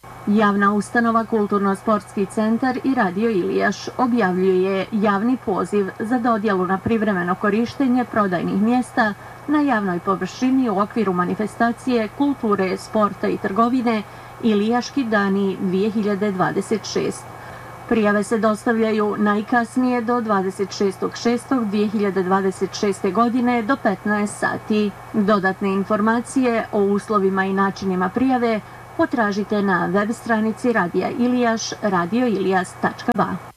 Javna ustanova Kulturno-sportski centar i Radio Ilijaš objavljuje javni poziv za dodjelu na privremeno korištenje prodajnih mjesta na javnoj površini u okviru manifestacije kulture, sporta i trgovine Ilijaški dani 2026. Prijave se dostavljaju najkasnije do 26.6.2026. godine do 15 sati. Dodatne informacije o uslovima i načinima prijave potražite na web stranici Radija Ilijaš radioilijas.ba.